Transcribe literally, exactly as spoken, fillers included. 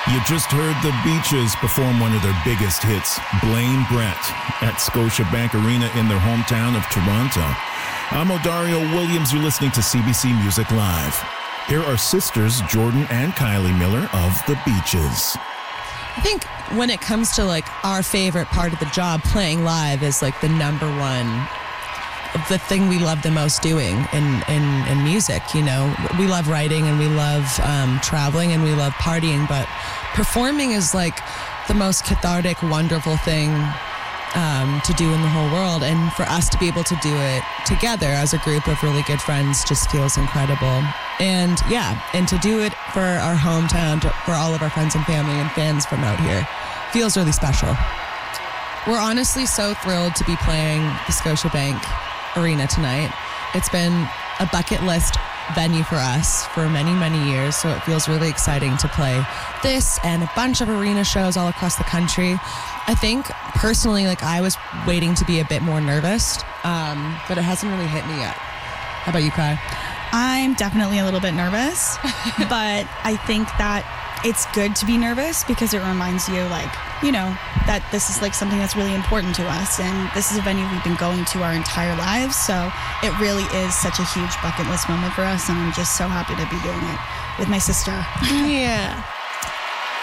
You just heard the Beaches perform one of their biggest hits, Blame Brett, at Scotiabank Arena in their hometown of Toronto. I'm Odario Williams. You're listening to C B C Music Live. Here are sisters Jordan and Kylie Miller of the Beaches. I think when it comes to like our favorite part of the job, playing live is like the number one, the thing we love the most doing in, in, in music. You know, we love writing and we love um, traveling and we love partying, but performing is like the most cathartic, wonderful thing um, to do in the whole world. And for us to be able to do it together as a group of really good friends just feels incredible. And yeah, and to do it for our hometown, to, for all of our friends and family and fans from out here feels really special. We're honestly so thrilled to be playing the Scotiabank Arena tonight. It's been a bucket list venue for us for many, many years, so it feels really exciting to play this and a bunch of arena shows all across the country. I think personally, like I was waiting to be a bit more nervous, um, but it hasn't really hit me yet. How about you, Kai? I'm definitely a little bit nervous, but I think that it's good to be nervous because it reminds you, like, you know, that this is like something that's really important to us, and this is a venue we've been going to our entire lives, so it really is such a huge bucket list moment for us, and I'm just so happy to be doing it with my sister. Yeah.